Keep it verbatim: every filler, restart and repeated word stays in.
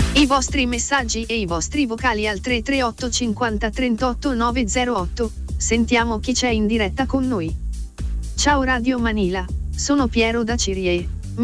I vostri messaggi e i vostri vocali al tre tre otto cinquanta trentotto nove zero otto. Sentiamo chi c'è in diretta con noi. Ciao Radio Manila, sono Piero da Cirie.